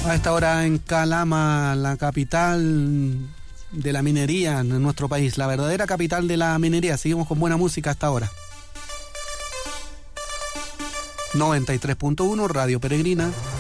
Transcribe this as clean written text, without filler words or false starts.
A esta hora en Calama, la capital de la minería en nuestro país, la verdadera capital de la minería. Seguimos con buena música hasta ahora. 93.1 Radio Peregrina.